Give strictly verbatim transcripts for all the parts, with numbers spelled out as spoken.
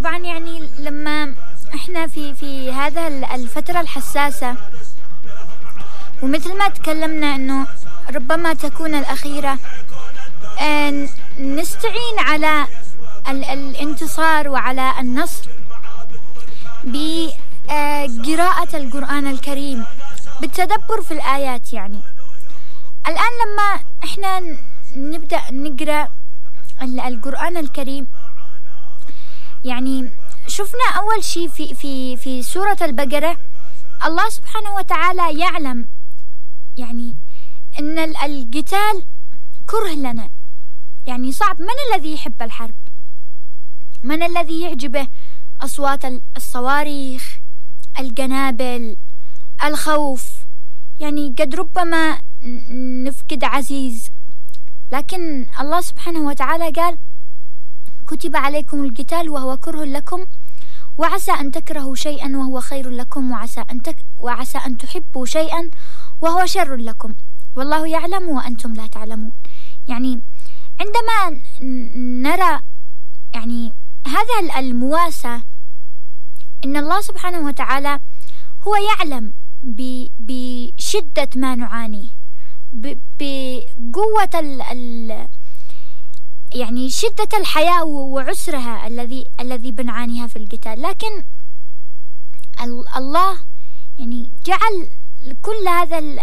طبعا يعني لما احنا في في هذا الفترة الحساسة، ومثل ما تكلمنا انه ربما تكون الأخيرة، نستعين على الانتصار وعلى النصر بقراءة القرآن الكريم، بالتدبر في الآيات. يعني الآن لما احنا نبدأ نقرأ القرآن الكريم، يعني شفنا أول شيء في في في سورة البقرة الله سبحانه وتعالى يعلم يعني أن القتال كره لنا، يعني صعب. من الذي يحب الحرب؟ من الذي يعجبه أصوات الصواريخ، القنابل، الخوف؟ يعني قد ربما نفقد عزيز، لكن الله سبحانه وتعالى قال كتب عليكم القتال وهو كره لكم وعسى أن تكرهوا شيئا وهو خير لكم وعسى أن, تك وعسى أن تحبوا شيئا وهو شر لكم والله يعلم وأنتم لا تعلمون. يعني عندما نرى يعني هذا المواساة، إن الله سبحانه وتعالى هو يعلم بشدة ما نعانيه، بقوة ال ال يعني شدة الحياة وعسرها الذي الذي بنعانيها في القتال، لكن الله يعني جعل كل هذا ال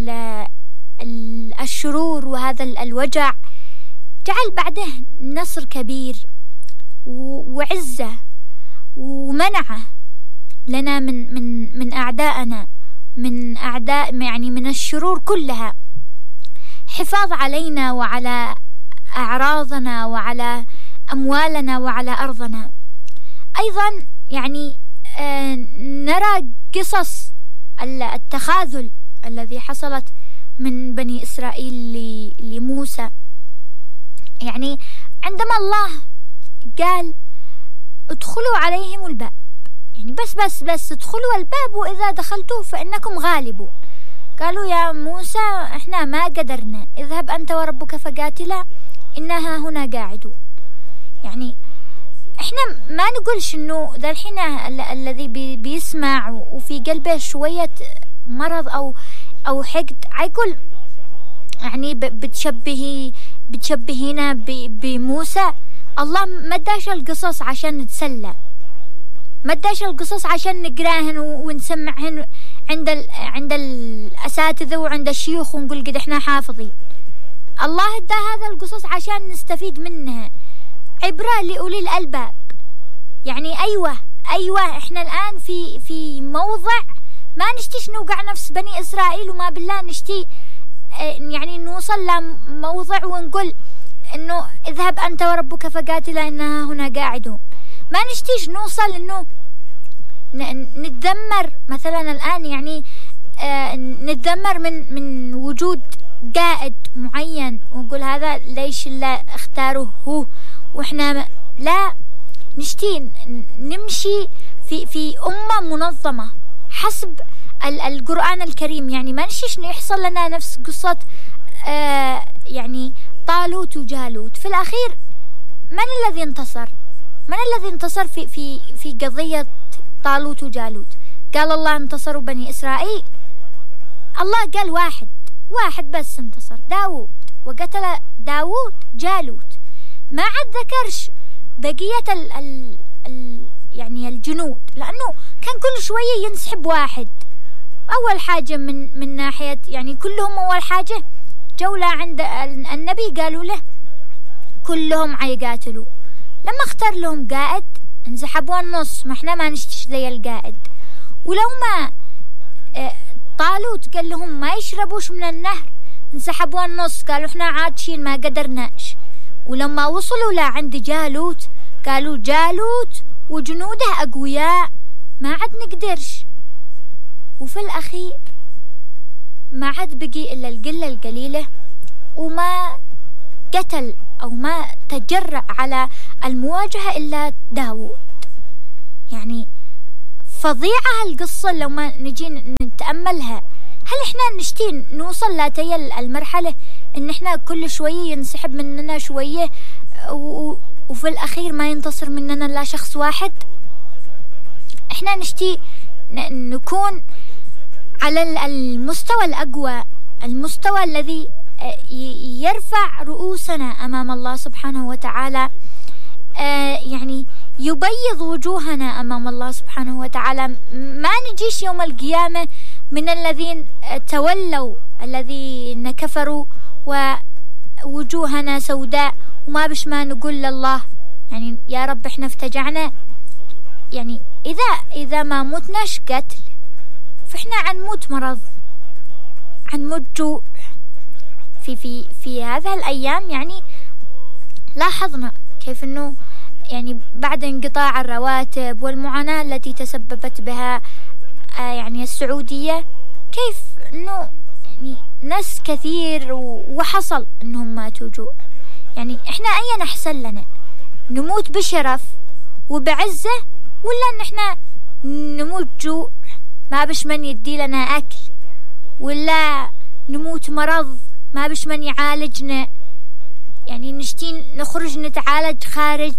ال الشرور وهذا الوجع، جعل بعده نصر كبير وعزة ومنعه لنا من من من أعدائنا، من أعداء يعني من الشرور كلها، حفاظ علينا وعلى أعراضنا وعلى أموالنا وعلى أرضنا. أيضا يعني آه نرى قصص التخاذل الذي حصلت من بني إسرائيل لموسى. يعني عندما الله قال ادخلوا عليهم الباب، يعني بس بس بس ادخلوا الباب وإذا دخلتوه فإنكم غالبون، قالوا يا موسى احنا ما قدرنا، اذهب أنت وربك فقاتلا إنها هنا قاعدون. يعني احنا ما نقولش انه ذا الحين الذي بي بيسمع وفي قلبه شوية مرض او او حقد عيقول يعني بتشبهي بتشبهينا بموسى. الله ما اداش القصص عشان نتسلى، ما اداش القصص عشان نقراهن ونسمعهن عند ال عند الاساتذه وعند الشيوخ ونقول قد احنا حافظين. الله ادى هذا القصص عشان نستفيد منها، عبرة لأولي الألباب. يعني أيوة أيوة احنا الآن في في موضع ما نشتيش نوقع نفس بني إسرائيل، وما بالله نشتي يعني نوصل لموضع ونقول إنه اذهب أنت وربك فقاتلا إنها هنا قاعدون. ما نشتيش نوصل إنه نتذمر مثلا الآن، يعني اه نتذمر من من وجود قائد معين ونقول هذا ليش لا اختاروه هو واحنا لا. نشتي نمشي في في أمة منظمة حسب القرآن الكريم. يعني ما نشيش يحصل لنا نفس قصة آه يعني طالوت وجالوت. في الأخير من الذي انتصر؟ من الذي انتصر في في في قضية طالوت وجالوت؟ قال الله انتصروا بني إسرائيل؟ الله قال واحد واحد بس انتصر، داوود، وقتل داوود جالوت. ما عاد ذكرش بقية ال ال ال يعني الجنود، لأنه كان كل شوية ينسحب واحد. أول حاجة من من ناحية يعني كلهم أول حاجة جولة عند النبي قالوا له كلهم عيقاتلوا. لما اختار لهم قائد انسحبوا النص، ما احنا ما نشتش زي القائد. ولو ما اه طالوت قال لهم ما يشربوش من النهر انسحبوا النص، قالوا احنا عاطشين ما قدرناش. ولما وصلوا لعند جالوت قالوا جالوت وجنوده أقوياء ما عاد نقدرش. وفي الأخير ما عاد بقي إلا القلة القليلة، وما قتل أو ما تجرأ على المواجهة إلا داوود. يعني فظيعة هالقصة لو ما نجي نتأملها. هل إحنا نشتي نوصل لاتي المرحلة إن إحنا كل شوية ينسحب مننا شوية وفي الأخير ما ينتصر مننا إلا شخص واحد. إحنا نشتي نكون على المستوى الأقوى، المستوى الذي يرفع رؤوسنا أمام الله سبحانه وتعالى، يعني يبيض وجوهنا أمام الله سبحانه وتعالى. ما نجيش يوم القيامة من الذين تولوا، الذين كفروا ووجوهنا سوداء وما بش ما نقول لله يعني يا رب احنا افتجعنا. يعني إذا إذا ما متناش قتل فإحنا عنموت مرض، عنموت جوع. في في في هذه الأيام يعني لاحظنا كيف إنه يعني بعد انقطاع الرواتب والمعاناة التي تسببت بها آه يعني السعودية، كيف إنه يعني ناس كثير وحصل إنهم ماتوا جوع. يعني إحنا أين أحسن لنا نموت بشرف وبعزة، ولا إن إحنا نموت جوع ما بش من يدي لنا أكل، ولا نموت مرض ما بش من يعالجنا؟ يعني نشتي نخرج نتعالج خارج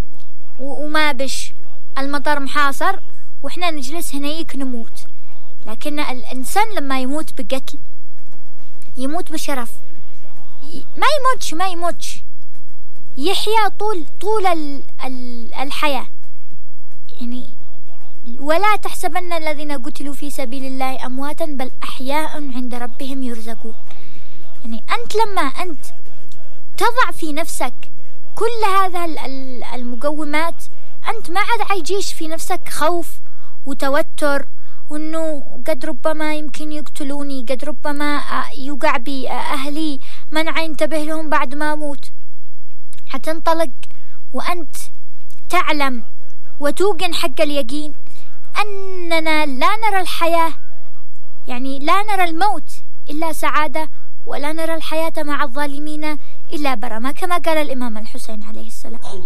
وما بش المطر محاصر وإحنا نجلس هنايك نموت. لكن الإنسان لما يموت بقتل يموت بشرف، ما يموتش ما يموتش يحيا طول طول الحياة. يعني ولا تحسبن الذين قتلوا في سبيل الله أمواتا بل أحياء عند ربهم يرزقون. يعني أنت لما أنت تضع في نفسك كل هذا المقومات، أنت ما عاد عايجيش في نفسك خوف وتوتر، وأنه قد ربما يمكن يقتلوني، قد ربما يوقع بي أهلي، منع ينتبه لهم بعد ما أموت. حتنطلق وأنت تعلم وتوقن حق اليقين أننا لا نرى الحياة، يعني لا نرى الموت إلا سعادة، ولا نرى الحياة مع الظالمين إلا برمة، كما قال الإمام الحسين عليه السلام.